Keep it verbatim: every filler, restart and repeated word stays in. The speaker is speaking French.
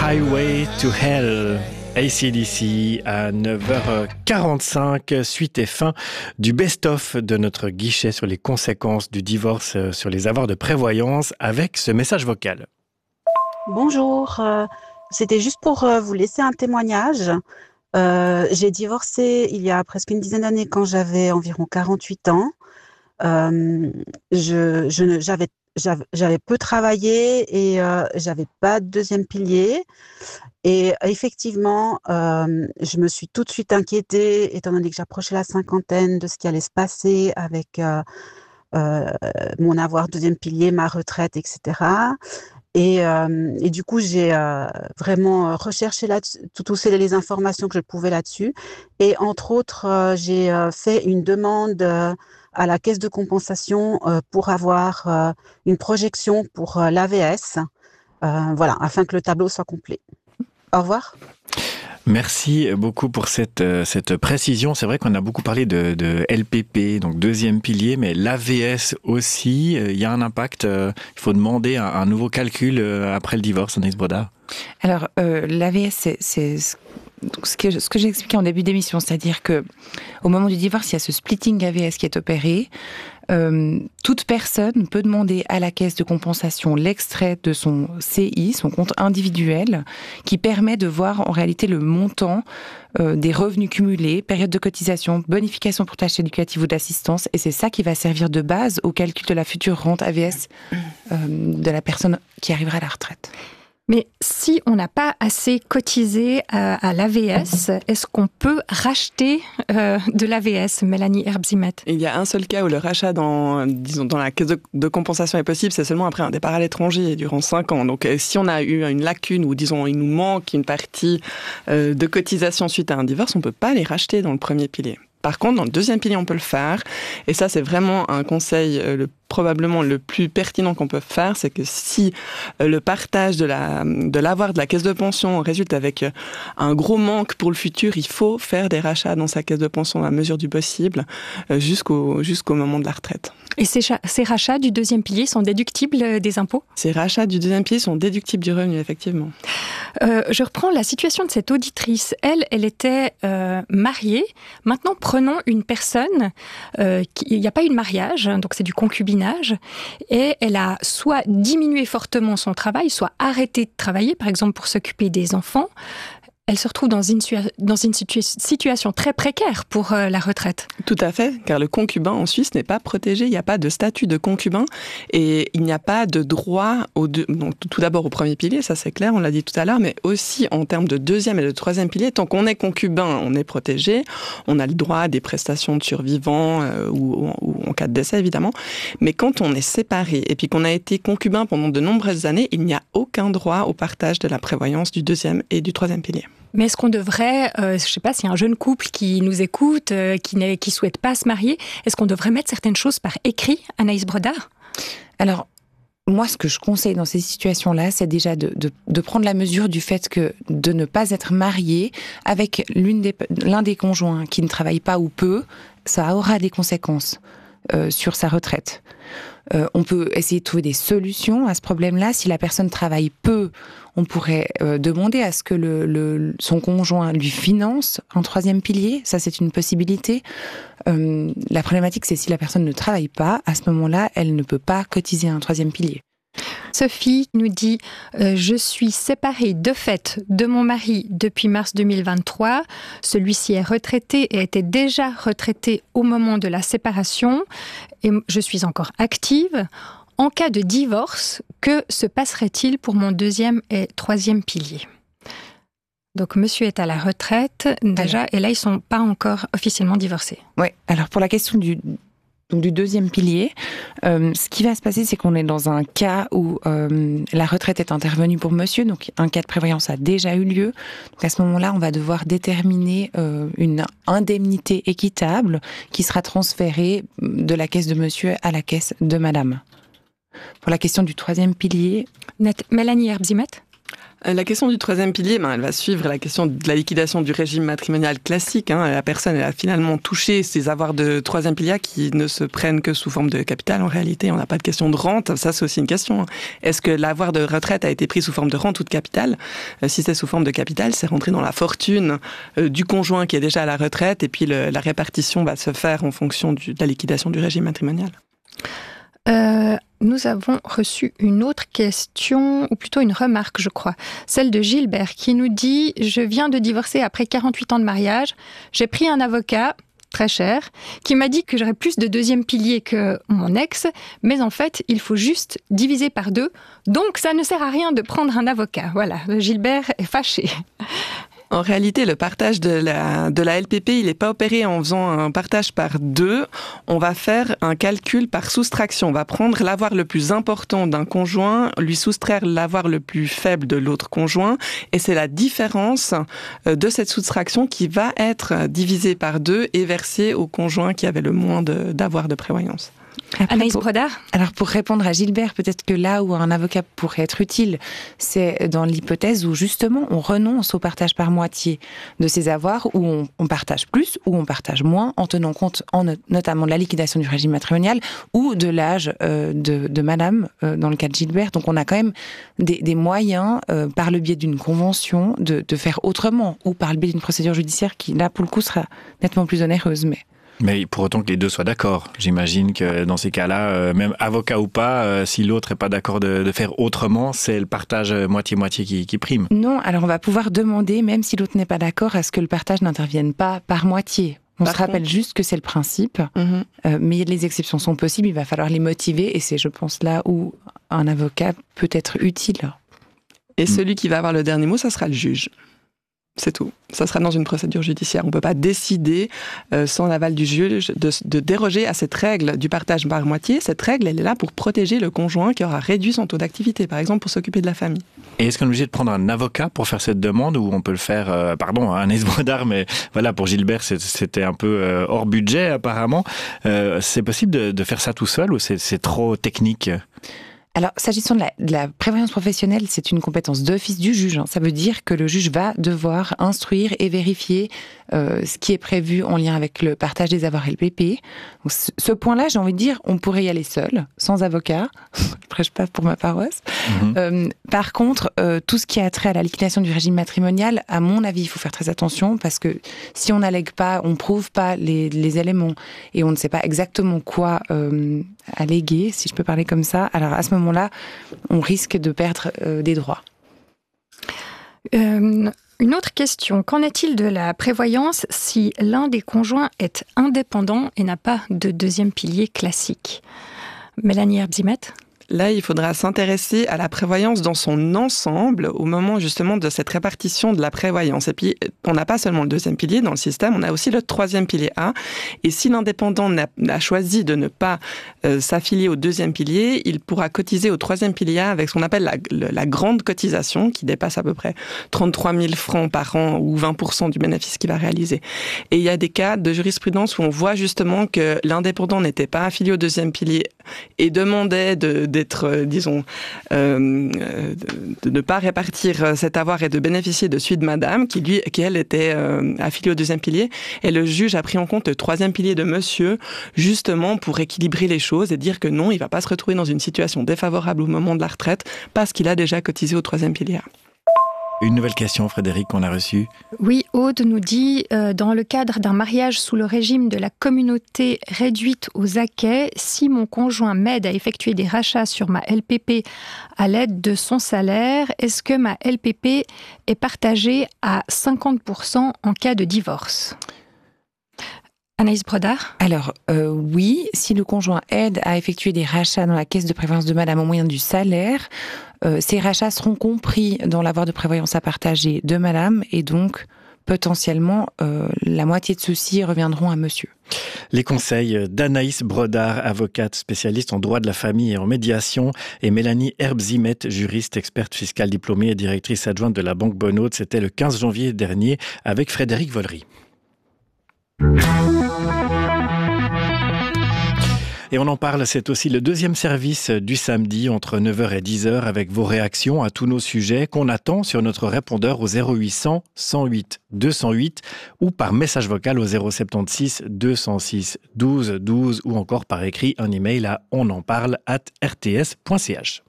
Highway to Hell, A C D C à neuf heures quarante-cinq, suite et fin du best-of de notre guichet sur les conséquences du divorce sur les avoirs de prévoyance avec ce message vocal. Bonjour, euh, c'était juste pour euh, vous laisser un témoignage. Euh, j'ai divorcé il y a presque une dizaine d'années quand j'avais environ quarante-huit ans. Euh, je, je ne, j'avais, j'avais, j'avais peu travaillé et euh, j'avais pas de deuxième pilier. Et effectivement, euh, je me suis tout de suite inquiétée, étant donné que j'approchais la cinquantaine, de ce qui allait se passer avec euh, euh, mon avoir deuxième pilier, ma retraite, et cetera. Et, euh, et du coup, j'ai euh, vraiment recherché là toutes les informations que je pouvais là-dessus. Et entre autres, euh, j'ai euh, fait une demande euh, à la caisse de compensation euh, pour avoir euh, une projection pour euh, l'A V S, euh, voilà, afin que le tableau soit complet. Au revoir. Merci beaucoup pour cette, cette précision. C'est vrai qu'on a beaucoup parlé de, de L P P, donc deuxième pilier, mais l'A V S aussi, il y a un impact. Il faut demander un, un nouveau calcul après le divorce, Anaïs Brodard. Alors, euh, l'A V S, c'est, c'est ce que, ce que j'ai expliqué en début d'émission, c'est-à-dire que au moment du divorce, il y a ce splitting A V S qui est opéré. Euh, toute personne peut demander à la caisse de compensation l'extrait de son C I, son compte individuel, qui permet de voir en réalité le montant euh, des revenus cumulés, période de cotisation, bonification pour tâches éducatives ou d'assistance, et c'est ça qui va servir de base au calcul de la future rente A V S euh, de la personne qui arrivera à la retraite. Mais si on n'a pas assez cotisé à, à l'A V S, est-ce qu'on peut racheter euh, de l'A V S, Mélanie Herbzimet ? Il y a un seul cas où le rachat dans, disons, dans la caisse de, de compensation est possible, c'est seulement après un départ à l'étranger durant cinq ans. Donc si on a eu une lacune ou disons il nous manque une partie euh, de cotisation suite à un divorce, on ne peut pas les racheter dans le premier pilier. Par contre, dans le deuxième pilier, on peut le faire. Et ça, c'est vraiment un conseil euh, le, probablement le plus pertinent qu'on peut faire. C'est que si euh, le partage de, la, de l'avoir de la caisse de pension résulte avec euh, un gros manque pour le futur, il faut faire des rachats dans sa caisse de pension à la mesure du possible euh, jusqu'au, jusqu'au moment de la retraite. Et ces, ces rachats du deuxième pilier sont déductibles des impôts ? Ces rachats du deuxième pilier sont déductibles du revenu, effectivement. Euh, je reprends la situation de cette auditrice. Elle, elle était euh, mariée. Maintenant, prenons une personne, euh, qui, il n'y a pas eu de mariage, donc c'est du concubinage, et elle a soit diminué fortement son travail, soit arrêté de travailler, par exemple pour s'occuper des enfants. Elle se retrouve dans une, dans une situa- situation très précaire pour euh, la retraite. Tout à fait, car le concubin en Suisse n'est pas protégé, il n'y a pas de statut de concubin et il n'y a pas de droit, au deux, donc, tout d'abord au premier pilier, ça c'est clair, on l'a dit tout à l'heure, mais aussi en termes de deuxième et de troisième pilier, tant qu'on est concubin, on est protégé, on a le droit à des prestations de survivants euh, ou, ou en cas de décès évidemment, mais quand on est séparé et puis qu'on a été concubin pendant de nombreuses années, il n'y a aucun droit au partage de la prévoyance du deuxième et du troisième pilier. Mais est-ce qu'on devrait, euh, je ne sais pas, s'il y a un jeune couple qui nous écoute, euh, qui ne qui souhaite pas se marier, est-ce qu'on devrait mettre certaines choses par écrit, Anaïs Brodard ? Alors, moi, ce que je conseille dans ces situations-là, c'est déjà de, de, de prendre la mesure du fait que de ne pas être marié avec l'une des, l'un des conjoints qui ne travaille pas ou peu, ça aura des conséquences euh, sur sa retraite. Euh, on peut essayer de trouver des solutions à ce problème-là. Si la personne travaille peu, on pourrait euh, demander à ce que le, le, son conjoint lui finance un troisième pilier. Ça, c'est une possibilité. Euh, la problématique, c'est si la personne ne travaille pas, à ce moment-là, elle ne peut pas cotiser un troisième pilier. Sophie nous dit euh, « Je suis séparée de fait de mon mari depuis mars deux mille vingt-trois. Celui-ci est retraité et était déjà retraité au moment de la séparation. Et je suis encore active. En cas de divorce, que se passerait-il pour mon deuxième et troisième pilier ?» Donc, monsieur est à la retraite déjà, alors, et là, ils ne sont pas encore officiellement divorcés. Oui, alors pour la question du... Donc du deuxième pilier, euh, ce qui va se passer, c'est qu'on est dans un cas où euh, la retraite est intervenue pour monsieur, donc un cas de prévoyance a déjà eu lieu. Donc à ce moment-là, on va devoir déterminer euh, une indemnité équitable qui sera transférée de la caisse de monsieur à la caisse de madame. Pour la question du troisième pilier... Net- Mélanie Herbzimet ? La question du troisième pilier, ben, elle va suivre la question de la liquidation du régime matrimonial classique. Hein. La personne elle a finalement touché ses avoirs de troisième pilier qui ne se prennent que sous forme de capital. En réalité, on n'a pas de question de rente. Ça, c'est aussi une question. Est-ce que l'avoir de retraite a été pris sous forme de rente ou de capital ? Si c'est sous forme de capital, c'est rentré dans la fortune du conjoint qui est déjà à la retraite et puis le, la répartition va se faire en fonction du, de la liquidation du régime matrimonial. Euh, nous avons reçu une autre question, ou plutôt une remarque, je crois, celle de Gilbert, qui nous dit « Je viens de divorcer après quarante-huit ans de mariage. J'ai pris un avocat, très cher, qui m'a dit que j'aurais plus de deuxième pilier que mon ex, mais en fait, il faut juste diviser par deux. Donc, ça ne sert à rien de prendre un avocat. » Voilà, Gilbert est fâché. En réalité, le partage de la, de la L P P, il n'est pas opéré en faisant un partage par deux. On va faire un calcul par soustraction. On va prendre l'avoir le plus important d'un conjoint, lui soustraire l'avoir le plus faible de l'autre conjoint. Et c'est la différence de cette soustraction qui va être divisée par deux et versée au conjoint qui avait le moins de, d'avoir de prévoyance. Après, Anaïs pour, Brodard. Alors pour répondre à Gilbert, peut-être que là où un avocat pourrait être utile, c'est dans l'hypothèse où justement on renonce au partage par moitié de ses avoirs, où on, on partage plus, ou on partage moins, en tenant compte en, notamment de la liquidation du régime matrimonial ou de l'âge euh, de, de madame, euh, dans le cas de Gilbert. Donc on a quand même des, des moyens, euh, par le biais d'une convention, de, de faire autrement, ou par le biais d'une procédure judiciaire qui, là, pour le coup, sera nettement plus onéreuse. Mais... Mais pour autant que les deux soient d'accord. J'imagine que dans ces cas-là, euh, même avocat ou pas, euh, si l'autre n'est pas d'accord de, de faire autrement, c'est le partage moitié-moitié qui, qui prime. Non, alors on va pouvoir demander, même si l'autre n'est pas d'accord, à ce que le partage n'intervienne pas par moitié. On par se rappelle contre... juste que c'est le principe, mm-hmm. euh, mais les exceptions sont possibles, il va falloir les motiver, et c'est, je pense, là où un avocat peut être utile. Et mm. celui qui va avoir le dernier mot, ça sera le juge. C'est tout. Ça sera dans une procédure judiciaire. On ne peut pas décider, euh, sans l'aval du juge, de, de déroger à cette règle du partage par moitié. Cette règle, elle est là pour protéger le conjoint qui aura réduit son taux d'activité, par exemple, pour s'occuper de la famille. Et est-ce qu'on est obligé de prendre un avocat pour faire cette demande, ou on peut le faire, euh, pardon, Anaïs Brodard, mais voilà, pour Gilbert, c'était un peu euh, hors budget, apparemment. Euh, c'est possible de, de faire ça tout seul, ou c'est, c'est trop technique ? Alors, s'agissant de la, de la prévoyance professionnelle, c'est une compétence d'office du juge. Hein. Ça veut dire que le juge va devoir instruire et vérifier euh, ce qui est prévu en lien avec le partage des avoirs L P P. Donc, ce, ce point-là, j'ai envie de dire, on pourrait y aller seul, sans avocat. Je ne prêche pas pour ma paroisse. Mmh. Euh, par contre, euh, tout ce qui a trait à la liquidation du régime matrimonial, à mon avis, il faut faire très attention, parce que si on n'allègue pas, on ne prouve pas les, les éléments, et on ne sait pas exactement quoi euh, alléguer, si je peux parler comme ça, alors à ce moment là, on risque de perdre euh, des droits. Euh, une autre question. Qu'en est-il de la prévoyance si l'un des conjoints est indépendant et n'a pas de deuxième pilier classique ? Mélanie Herbzimet ? Là, il faudra s'intéresser à la prévoyance dans son ensemble au moment justement de cette répartition de la prévoyance. Et puis, on n'a pas seulement le deuxième pilier dans le système, on a aussi le troisième pilier A. Et si l'indépendant n'a, a choisi de ne pas euh, s'affilier au deuxième pilier, il pourra cotiser au troisième pilier A avec ce qu'on appelle la, la grande cotisation, qui dépasse à peu près trente-trois mille francs par an ou vingt pour cent du bénéfice qu'il va réaliser. Et il y a des cas de jurisprudence où on voit justement que l'indépendant n'était pas affilié au deuxième pilier et demandait de, de d'être, euh, disons, euh, de, de ne pas répartir cet avoir et de bénéficier de celui de madame, qui, lui, qui elle, était euh, affiliée au deuxième pilier. Et le juge a pris en compte le troisième pilier de monsieur, justement pour équilibrer les choses et dire que non, il ne va pas se retrouver dans une situation défavorable au moment de la retraite parce qu'il a déjà cotisé au troisième pilier. Une nouvelle question, Frédéric, qu'on a reçue. Oui, Aude nous dit, euh, dans le cadre d'un mariage sous le régime de la communauté réduite aux acquets, si mon conjoint m'aide à effectuer des rachats sur ma L P P à l'aide de son salaire, est-ce que ma L P P est partagée à cinquante pour cent en cas de divorce ? Anaïs Brodard ? Alors, euh, oui, si le conjoint aide à effectuer des rachats dans la caisse de prévoyance de madame au moyen du salaire, euh, ces rachats seront compris dans l'avoir de prévoyance à partager de madame, et donc, potentiellement, euh, la moitié de ceux-ci reviendront à monsieur. Les conseils d'Anaïs Brodard, avocate spécialiste en droit de la famille et en médiation, et Mélanie Herbzimet, juriste, experte fiscale diplômée et directrice adjointe de la Banque Bonneaude. C'était le quinze janvier dernier avec Frédéric Vollery. Et on en parle, c'est aussi le deuxième service du samedi entre neuf heures et dix heures avec vos réactions à tous nos sujets qu'on attend sur notre répondeur au zéro huit cents, cent huit, deux cent huit ou par message vocal au zéro sept six, deux cent six, douze douze ou encore par écrit un email à onenparle arobase r t s point c h.